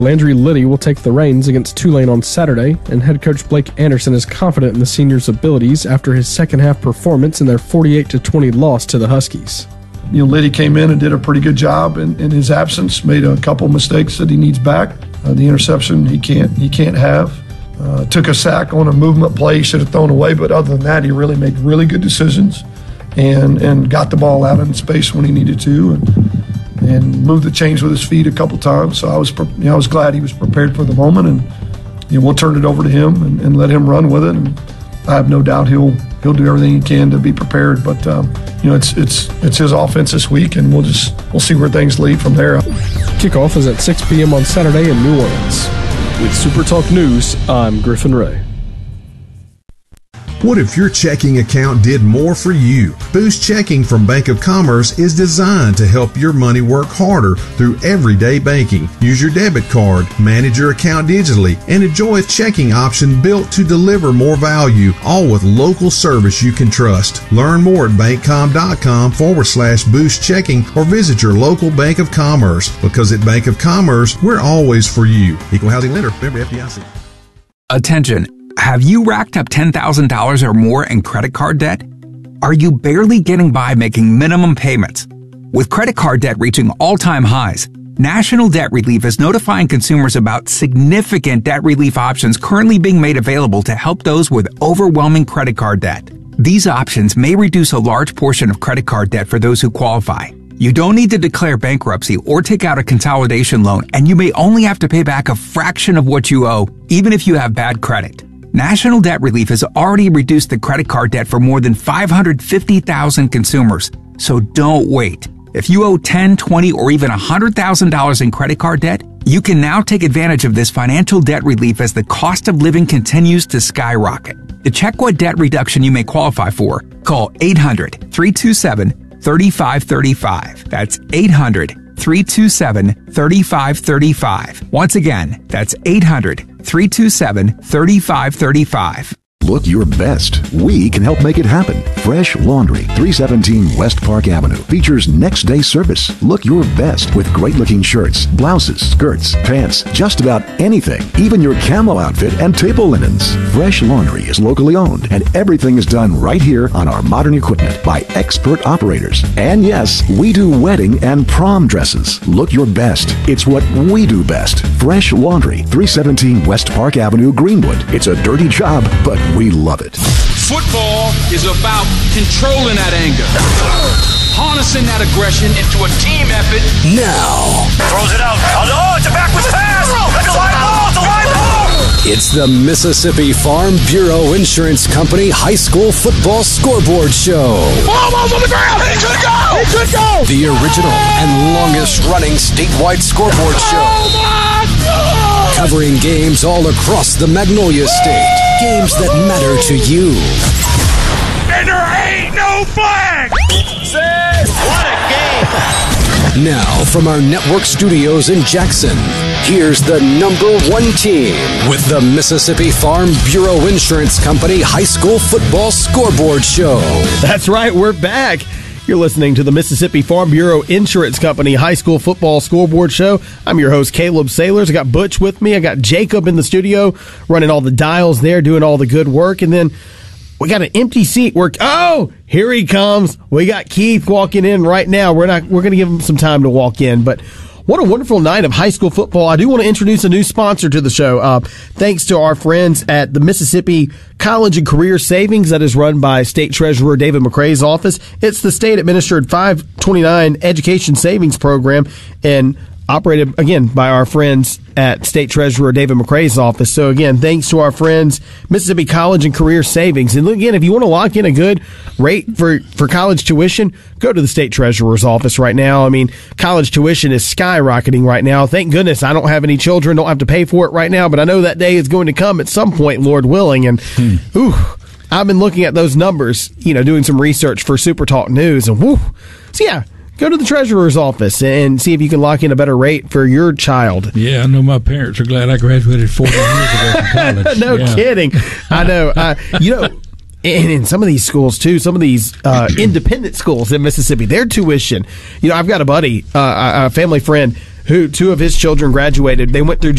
Landry Liddy will take the reins against Tulane on Saturday, and head coach Blake Anderson is confident in the senior's abilities after his second-half performance in their 48-20 loss to the Huskies. Liddy came in and did a pretty good job in his absence, made a couple mistakes that he needs back. The interception he can't have. Took a sack on a movement play he should have thrown away, but other than that, he really made really good decisions and got the ball out in space when he needed to and moved the chains with his feet a couple times. So I was glad he was prepared for the moment, and we'll turn it over to him and let him run with it. And I have no doubt he'll do everything he can to be prepared. But it's his offense this week, and we'll see where things lead from there. Kickoff is at 6 p.m. on Saturday in New Orleans. With Super Talk News, I'm Griffin Ray. What if your checking account did more for you? Boost Checking from Bank of Commerce is designed to help your money work harder through everyday banking. Use your debit card, manage your account digitally, and enjoy a checking option built to deliver more value, all with local service you can trust. Learn more at bankcom.com/Boost Checking or visit your local Bank of Commerce, because at Bank of Commerce, we're always for you. Equal housing lender, member FDIC. Attention. Have you racked up $10,000 or more in credit card debt? Are you barely getting by making minimum payments? With credit card debt reaching all-time highs, National Debt Relief is notifying consumers about significant debt relief options currently being made available to help those with overwhelming credit card debt. These options may reduce a large portion of credit card debt for those who qualify. You don't need to declare bankruptcy or take out a consolidation loan, and you may only have to pay back a fraction of what you owe, even if you have bad credit. National Debt Relief has already reduced the credit card debt for more than 550,000 consumers. So don't wait. If you owe $10, $20, or even $100,000 in credit card debt, you can now take advantage of this financial debt relief as the cost of living continues to skyrocket. To check what debt reduction you may qualify for, call 800-327-3535. That's 800-327-3535. Once again, that's 800-327-3535. Look your best. We can help make it happen. Fresh Laundry, 317 West Park Avenue, features next day service. Look your best with great looking shirts, blouses, skirts, pants, just about anything, even your camo outfit and table linens. Fresh Laundry is locally owned, and everything is done right here on our modern equipment by expert operators. And yes, we do wedding and prom dresses. Look your best. It's what we do best. Fresh Laundry, 317 West Park Avenue, Greenwood. It's a dirty job, but we love it. Football is about controlling that anger, harnessing that aggression into a team effort. Now. Throws it out. Oh, it's a backwards pass. That's a live ball. It's a live ball. It's the Mississippi Farm Bureau Insurance Company High School Football Scoreboard Show. Almost on the ground. He could go. He could go. The original and longest running statewide scoreboard show. Oh, my God. Covering games all across the Magnolia State. Games that matter to you. And there ain't no flag. What a game. Now, from our network studios in Jackson, here's the #1 team with the Mississippi Farm Bureau Insurance Company High School Football Scoreboard Show. That's right, we're back. You're listening to the Mississippi Farm Bureau Insurance Company High School Football Scoreboard Show. I'm your host, Caleb Sailors. I got Butch with me. I got Jacob in the studio running all the dials there, doing all the good work. And then we got an empty seat. Oh, here he comes. We got Keith walking in right now. We're going to give him some time to walk in. But what a wonderful night of high school football. I do want to introduce a new sponsor to the show. Thanks to our friends at the Mississippi College and Career Savings that is run by State Treasurer David McCrae's office. It's the state-administered 529 Education Savings Program and operated, again, by our friends at State Treasurer David McCrae's office. So, again, thanks to our friends, Mississippi College and Career Savings. And, again, if you want to lock in a good rate for college tuition, go to the State Treasurer's office right now. I mean, college tuition is skyrocketing right now. Thank goodness I don't have any children, don't have to pay for it right now, but I know that day is going to come at some point, Lord willing. And, I've been looking at those numbers, doing some research for Super Talk News, and so, yeah. Go to the treasurer's office and see if you can lock in a better rate for your child. Yeah, I know my parents are glad I graduated 40 years ago from college. No kidding. I know. And in some of these schools, too, some of these independent schools in Mississippi, their tuition, I've got a buddy, a family friend, two of his children graduated. They went through